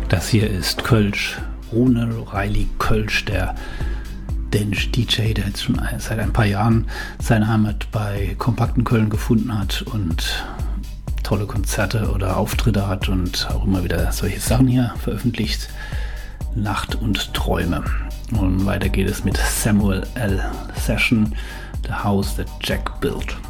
Das hier ist Kölsch, Rune Riley Kölsch, der dänische DJ, der jetzt schon seit ein paar Jahren seine Heimat bei Kompakt in Köln gefunden hat und tolle Konzerte oder Auftritte hat und auch immer wieder solche Sachen hier veröffentlicht. Nacht und Träume. Und weiter geht es mit Samuel L. Session, The House That Jack Built.